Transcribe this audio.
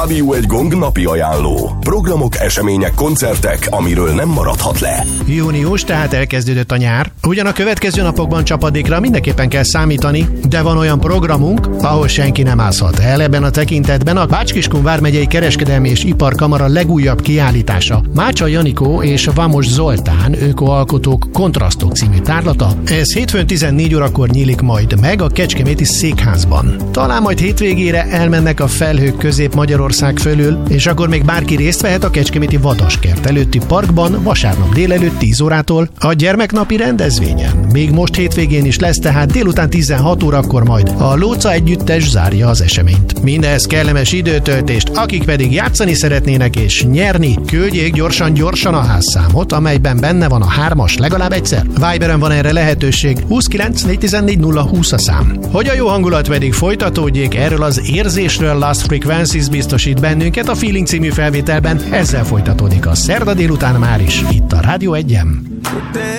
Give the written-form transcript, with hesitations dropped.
Rádió Egy Gong napi ajánló. Programok, események, koncertek, amiről nem maradhat le. Június, tehát elkezdődött a nyár. Ugyan a következő napokban csapadékra mindenképpen kell számítani, de van olyan programunk, ahol senki nem mászhat el. Ebben a tekintetben a Bács-Kiskun vármegyei Kereskedelmi és Iparkamara legújabb kiállítása, Mácsa Janikó és Vamos Zoltán ökoalkotók Kontrasztok című tárlata. Ez hétfőn 14 órakor nyílik majd meg a Kecskeméti Székházban. Talán majd hétvégére elmennek a felhők Közép-Magyarország fölül, és akkor még bárki részt vehet a Kecskeméti Vadaskert előtti parkban vasárnap délelőtt 10 órától a gyermeknapi rendezvényen. Még most hétvégén is lesz, tehát délután 16 órakor majd a Lóca Együttes zárja az eseményt. Mindehhez kellemes időtöltést, akik pedig játszani szeretnének és nyerni, küldjék gyorsan a házszámot, amelyben benne van a 3-as legalább egyszer. Viberen van erre lehetőség, 29 414 020 a szám. Hogy a jó hangulat pedig folytatódjék, erről az érzésről Last Frequencies biztosít bennünket a Feeling című felvételben, ezzel folytatódik a szerda délután már is, itt a Rádió Egyen.